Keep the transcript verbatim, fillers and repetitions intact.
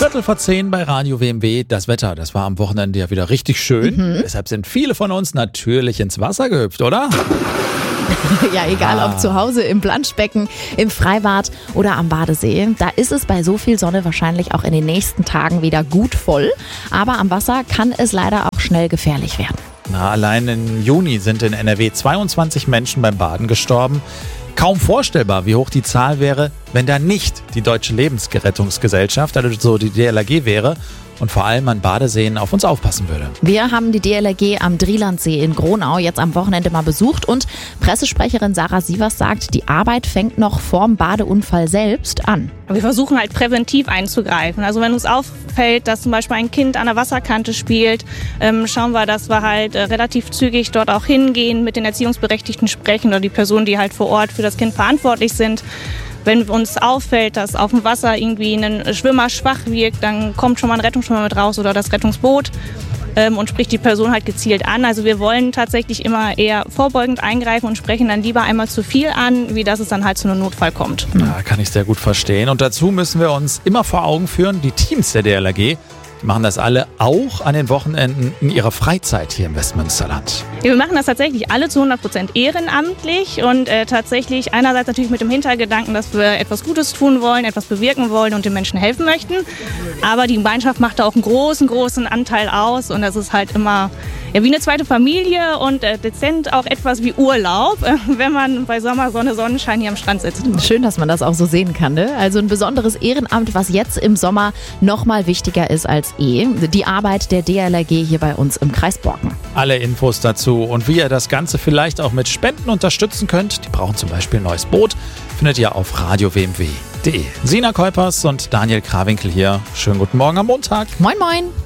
Viertel vor zehn bei Radio W M W. Das Wetter, das war am Wochenende ja wieder richtig schön. Mhm. Deshalb sind viele von uns natürlich ins Wasser gehüpft, oder? Ja, egal ah. ob zu Hause, im Planschbecken, im Freibad oder am Badesee. Da ist es bei so viel Sonne wahrscheinlich auch in den nächsten Tagen wieder gut voll. Aber am Wasser kann es leider auch schnell gefährlich werden. Na, allein im Juni sind in N R W zweiundzwanzig Menschen beim Baden gestorben. Kaum vorstellbar, wie hoch die Zahl wäre, wenn da nicht die Deutsche Lebensrettungsgesellschaft, also so die D L R G wäre und vor allem an Badeseen auf uns aufpassen würde. Wir haben die D L R G am Drielandsee in Gronau jetzt am Wochenende mal besucht und Pressesprecherin Sarah Sievers sagt, die Arbeit fängt noch vorm Badeunfall selbst an. Wir versuchen halt präventiv einzugreifen. Also wenn uns auffällt, dass zum Beispiel ein Kind an der Wasserkante spielt, ähm, schauen wir, dass wir halt äh, relativ zügig dort auch hingehen, mit den Erziehungsberechtigten sprechen oder die Personen, die halt vor Ort für das Kind verantwortlich sind. Wenn uns auffällt, dass auf dem Wasser irgendwie ein Schwimmer schwach wirkt, dann kommt schon mal ein Rettungsschwimmer mit raus oder das Rettungsboot ähm, und spricht die Person halt gezielt an. Also wir wollen tatsächlich immer eher vorbeugend eingreifen und sprechen dann lieber einmal zu viel an, wie dass es dann halt zu einem Notfall kommt. Ja, kann ich sehr gut verstehen. Und dazu müssen wir uns immer vor Augen führen, die Teams der D L R G machen das alle auch an den Wochenenden in ihrer Freizeit hier im Westmünsterland. Ja, wir machen das tatsächlich alle zu hundert Prozent ehrenamtlich und äh, tatsächlich einerseits natürlich mit dem Hintergedanken, dass wir etwas Gutes tun wollen, etwas bewirken wollen und den Menschen helfen möchten. Aber die Gemeinschaft macht da auch einen großen, großen Anteil aus und das ist halt immer ja, wie eine zweite Familie und äh, dezent auch etwas wie Urlaub, äh, wenn man bei Sommer, Sonne, Sonnenschein hier am Strand sitzt. Schön, dass man das auch so sehen kann. Ne? Also ein besonderes Ehrenamt, was jetzt im Sommer noch mal wichtiger ist als eh. Die Arbeit der D L R G hier bei uns im Kreis Borken. Alle Infos dazu und wie ihr das Ganze vielleicht auch mit Spenden unterstützen könnt, die brauchen zum Beispiel ein neues Boot, findet ihr auf radio w m w punkt de. Sina Kuipers und Daniel Krawinkel hier. Schönen guten Morgen am Montag. Moin, moin.